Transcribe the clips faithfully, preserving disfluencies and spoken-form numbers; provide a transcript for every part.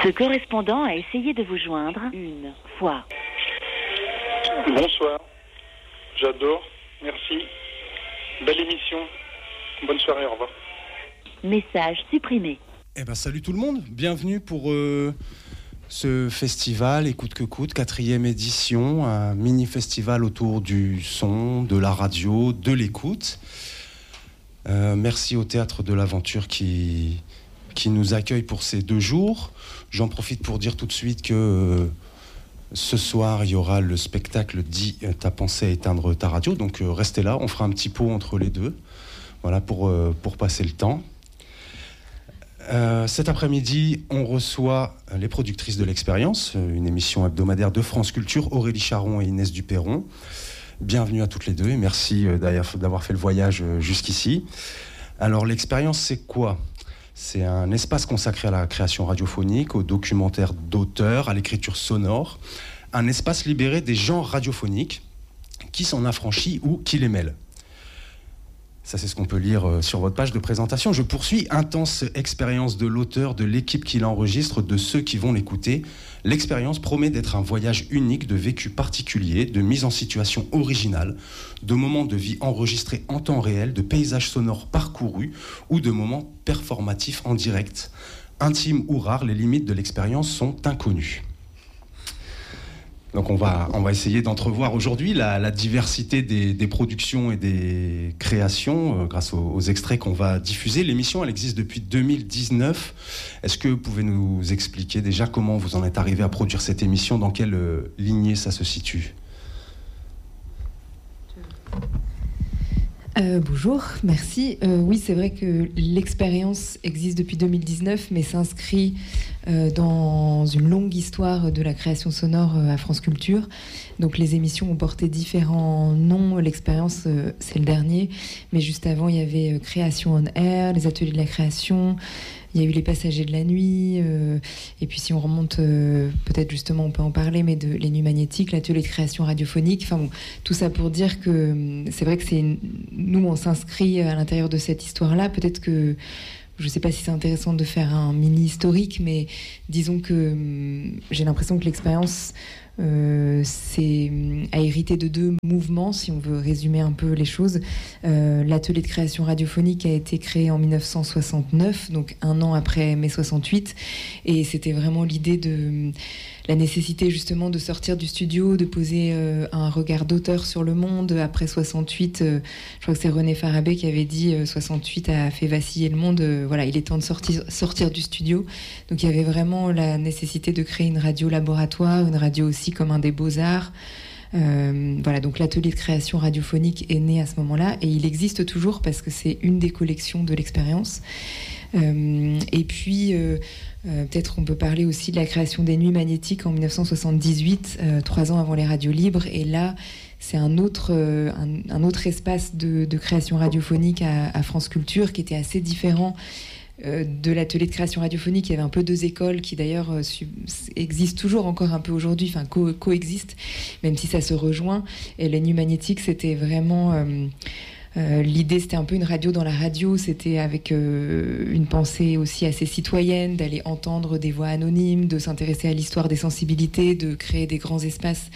Ce correspondant a essayé de vous joindre une fois. Bonsoir. J'adore. Merci. Belle émission. Bonne soirée. Au revoir. Message supprimé. Eh ben, salut tout le monde. Bienvenue pour euh, ce festival Écoute que coûte, quatrième édition, un mini-festival autour du son, de la radio, de l'écoute. Euh, merci au Théâtre de l'Aventure qui, qui nous accueille pour ces deux jours. J'en profite pour dire tout de suite que euh, ce soir, il y aura le spectacle dit « T'as pensé à éteindre ta radio ». Donc euh, restez là, on fera un petit pot entre les deux. Voilà, pour, euh, pour passer le temps. Euh, cet après-midi, on reçoit les productrices de l'Expérience, une émission hebdomadaire de France Culture, Aurélie Charon et Inès Duperron. Bienvenue à toutes les deux et merci d'avoir fait le voyage jusqu'ici. Alors, l'Expérience, c'est quoi ? C'est un espace consacré à la création radiophonique, au documentaire d'auteur, à l'écriture sonore. Un espace libéré des genres radiophoniques qui s'en affranchit ou qui les mêle. Ça, c'est ce qu'on peut lire sur votre page de présentation. Je poursuis. Intense expérience de l'auteur, de l'équipe qui l'enregistre, de ceux qui vont l'écouter. L'expérience promet d'être un voyage unique, de vécu particulier, de mise en situation originale, de moments de vie enregistrés en temps réel, de paysages sonores parcourus ou de moments performatifs en direct. Intimes ou rares, les limites de l'expérience sont inconnues. Donc on va, on va essayer d'entrevoir aujourd'hui la, la diversité des, des productions et des créations euh, grâce aux, aux extraits qu'on va diffuser. L'émission, elle existe depuis deux mille dix-neuf. Est-ce que vous pouvez nous expliquer déjà comment vous en êtes arrivé à produire cette émission ? Dans quelle euh, lignée ça se situe ? Euh, bonjour, merci. Euh, oui, c'est vrai que l'expérience existe depuis deux mille dix-neuf, mais s'inscrit euh, dans une longue histoire de la création sonore euh, à France Culture. Donc les émissions ont porté différents noms. L'expérience, euh, c'est le dernier, mais juste avant, il y avait euh, Création on Air, les ateliers de la création. Il y a eu les passagers de la nuit, euh, et puis si on remonte, euh, peut-être justement on peut en parler, mais de les nuits magnétiques, l'atelier de création radiophonique, enfin bon, tout ça pour dire que c'est vrai que c'est une... nous on s'inscrit à l'intérieur de cette histoire-là. Peut-être que, je ne sais pas si c'est intéressant de faire un mini historique, mais disons que hum, j'ai l'impression que l'expérience Euh, c'est, a hérité de deux mouvements, si on veut résumer un peu les choses. Euh, l'atelier de création radiophonique a été créé en dix-neuf cent soixante-neuf, donc un an après mai soixante-huit, et c'était vraiment l'idée de la nécessité justement de sortir du studio, de poser euh, un regard d'auteur sur le monde. Après soixante-huit, euh, je crois que c'est René Farabé qui avait dit euh, soixante-huit a fait vaciller le monde, euh, voilà, il est temps de sortir, sortir du studio. Donc il y avait vraiment la nécessité de créer une radio laboratoire, une radio aussi comme un des beaux-arts. Euh, voilà, donc l'atelier de création radiophonique est né à ce moment-là et il existe toujours parce que c'est une des collections de l'expérience. Euh, et puis euh, euh, peut-être on peut parler aussi de la création des nuits magnétiques en dix-neuf cent soixante-dix-huit, euh, trois ans avant les radios libres, et là c'est un autre, euh, un, un autre espace de, de création radiophonique à, à France Culture qui était assez différent euh, de l'atelier de création radiophonique. Il y avait un peu deux écoles qui d'ailleurs euh, sub- existent toujours encore un peu aujourd'hui, enfin co- coexistent, même si ça se rejoint. Et les nuits magnétiques, c'était vraiment... Euh, Euh, l'idée, c'était un peu une radio dans la radio, c'était avec euh, une pensée aussi assez citoyenne, d'aller entendre des voix anonymes, de s'intéresser à l'histoire des sensibilités, de créer des grands espaces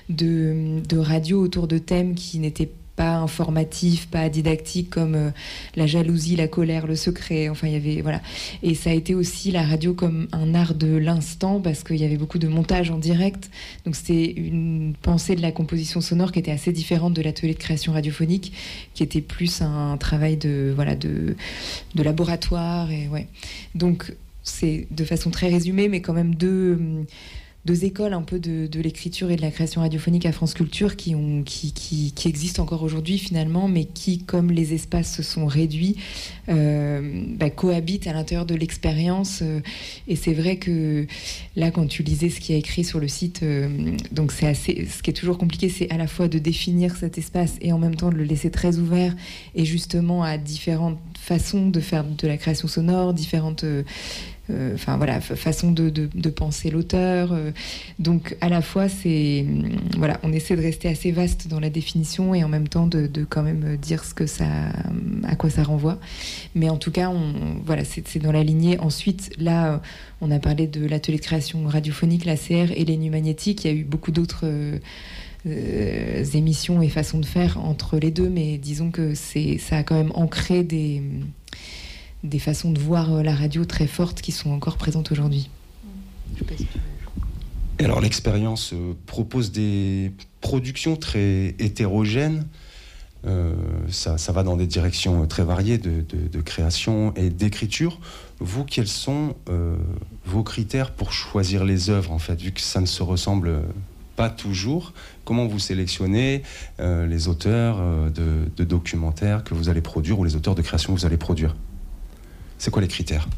de, de radio autour de thèmes qui n'étaient pas informatif, pas didactique, comme euh, la jalousie, la colère, le secret. Enfin, il y avait, voilà. Et ça a été aussi la radio comme un art de l'instant, parce qu'il y avait beaucoup de montage en direct. Donc, c'était une pensée de la composition sonore qui était assez différente de l'atelier de création radiophonique, qui était plus un travail de, voilà, de, de laboratoire. Et, ouais. Donc, c'est de façon très résumée, mais quand même deux... deux écoles un peu de, de l'écriture et de la création radiophonique à France Culture qui, ont, qui, qui, qui existent encore aujourd'hui finalement, mais qui, comme les espaces se sont réduits, euh, bah, cohabitent à l'intérieur de l'expérience. Euh, et c'est vrai que là, quand tu lisais ce qui est écrit sur le site, euh, donc c'est assez, ce qui est toujours compliqué, c'est à la fois de définir cet espace et en même temps de le laisser très ouvert et justement à différentes façons de faire de la création sonore, différentes... Euh, euh, enfin voilà, f- façon de, de, de penser l'auteur. Euh, donc à la fois, c'est voilà, on essaie de rester assez vaste dans la définition et en même temps de, de quand même dire ce que ça, à quoi ça renvoie. Mais en tout cas, on, voilà, c'est, c'est dans la lignée. Ensuite, là, on a parlé de l'atelier de création radiophonique, l'A C R et les Nuits Magnétiques. Il y a eu beaucoup d'autres euh, euh, émissions et façons de faire entre les deux, mais disons que c'est, ça a quand même ancré des, des façons de voir la radio très fortes qui sont encore présentes aujourd'hui. Je sais pas si tu veux. Et alors l'expérience euh, propose des productions très hétérogènes. Euh, ça, ça va dans des directions très variées de, de, de création et d'écriture. Vous, quels sont euh, vos critères pour choisir les œuvres, en fait, vu que ça ne se ressemble pas toujours? Comment vous sélectionnez euh, les auteurs euh, de, de documentaires que vous allez produire ou les auteurs de création que vous allez produire? C'est quoi les critères?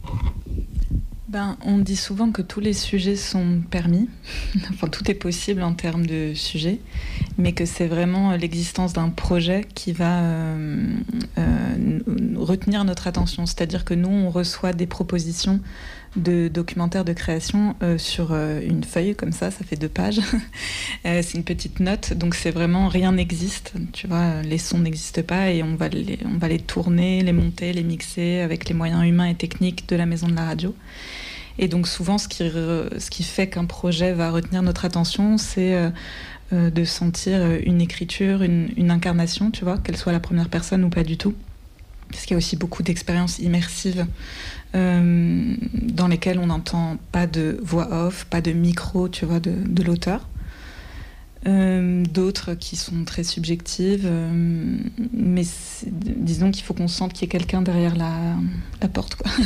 Ben, on dit souvent que tous les sujets sont permis, enfin tout est possible en termes de sujets, mais que c'est vraiment l'existence d'un projet qui va euh, euh, retenir notre attention. C'est-à-dire que nous, on reçoit des propositions de documentaires de création euh, sur euh, une feuille comme ça, ça fait deux pages. euh, c'est une petite note, donc c'est vraiment rien n'existe. Tu vois, les sons n'existent pas et on va les, on va les tourner, les monter, les mixer avec les moyens humains et techniques de la maison de la radio. Et donc souvent, ce qui, re, ce qui fait qu'un projet va retenir notre attention, c'est euh, euh, de sentir une écriture, une, une incarnation, tu vois, qu'elle soit la première personne ou pas du tout. Parce qu'il y a aussi beaucoup d'expériences immersives euh, dans lesquelles on n'entend pas de voix off, pas de micro, tu vois, de, de l'auteur. Euh, d'autres qui sont très subjectives, euh, mais disons qu'il faut qu'on sente qu'il y ait quelqu'un derrière la, la porte, quoi.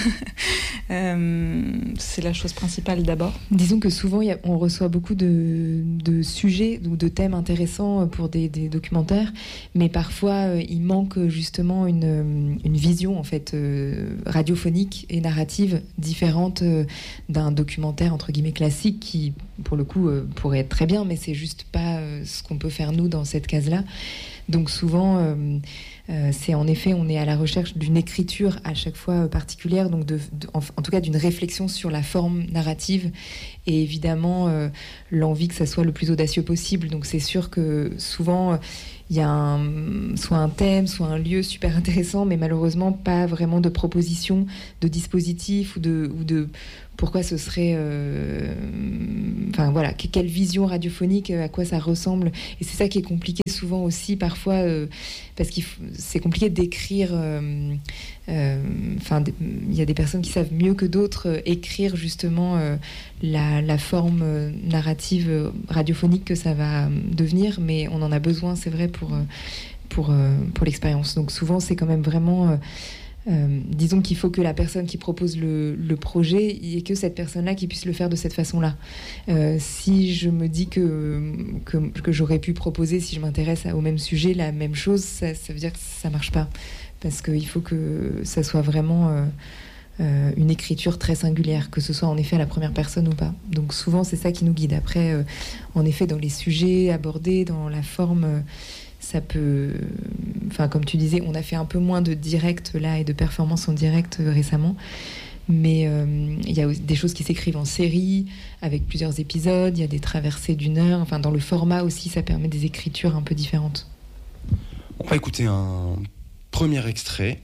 euh, c'est la chose principale d'abord. Disons que souvent y a, on reçoit beaucoup de, de sujets ou de thèmes intéressants pour des, des documentaires, mais parfois euh, il manque justement une, une vision en fait euh, radiophonique et narrative différente euh, d'un documentaire entre guillemets classique qui pour le coup euh, pourrait être très bien, mais c'est juste pas euh, ce qu'on peut faire nous dans cette case-là. Donc souvent, euh, euh, c'est en effet, on est à la recherche d'une écriture à chaque fois euh, particulière, donc de, de, en, en tout cas d'une réflexion sur la forme narrative et évidemment euh, l'envie que ça soit le plus audacieux possible. Donc c'est sûr que souvent, il euh, y a un, soit un thème, soit un lieu super intéressant, mais malheureusement pas vraiment de proposition, de dispositif ou de... Ou de pourquoi ce serait... Euh, enfin voilà, quelle vision radiophonique, à quoi ça ressemble. Et c'est ça qui est compliqué souvent aussi, parfois, euh, parce que c'est compliqué d'écrire... Euh, euh, enfin, il y a des personnes qui savent mieux que d'autres euh, écrire justement euh, la, la forme euh, narrative radiophonique que ça va devenir, mais on en a besoin, c'est vrai, pour, pour, euh, pour l'expérience. Donc souvent, c'est quand même vraiment... Euh, Euh, disons qu'il faut que la personne qui propose le, le projet, il n'y ait que cette personne-là qui puisse le faire de cette façon-là. Euh, si je me dis que, que, que j'aurais pu proposer, si je m'intéresse au même sujet, la même chose, ça, ça veut dire que ça ne marche pas. Parce qu'il faut que ça soit vraiment euh, euh, une écriture très singulière, que ce soit en effet à la première personne ou pas. Donc souvent, c'est ça qui nous guide. Après, euh, en effet, dans les sujets abordés, dans la forme... Euh, ça peut... Enfin, comme tu disais, on a fait un peu moins de direct là et de performance en direct euh, récemment. Mais il euh, y a des choses qui s'écrivent en série, avec plusieurs épisodes. Il y a des traversées d'une heure. Enfin, dans le format aussi, ça permet des écritures un peu différentes. On va écouter un premier extrait.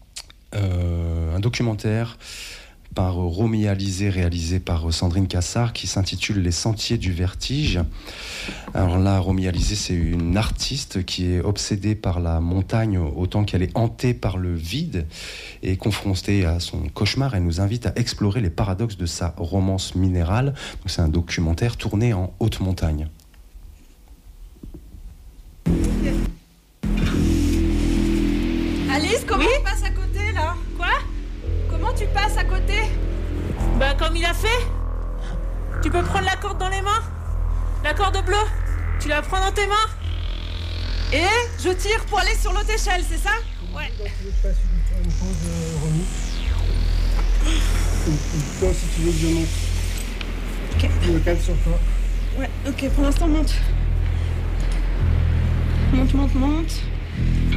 Euh, un documentaire par Romy Alizé, réalisé par Sandrine Cassard, qui s'intitule Les Sentiers du Vertige. Alors là, Romy Alizé, c'est une artiste qui est obsédée par la montagne autant qu'elle est hantée par le vide et confrontée à son cauchemar. Elle nous invite à explorer les paradoxes de sa romance minérale. Donc, c'est un documentaire tourné en haute montagne. Alice, comment oui tu passes à côté là? Quoi? Comment tu passes à côté? Bah comme il a fait. Tu peux prendre la corde dans les mains. La corde bleue, tu la prends dans tes mains. Et je tire pour aller sur l'autre échelle, c'est ça? Ouais. Tu veux que je fasse une pause, euh, Romy? Toi, si tu veux que je monte. Ok. Je me cale sur toi. Ouais, ok, pour l'instant, monte. Monte, monte, monte.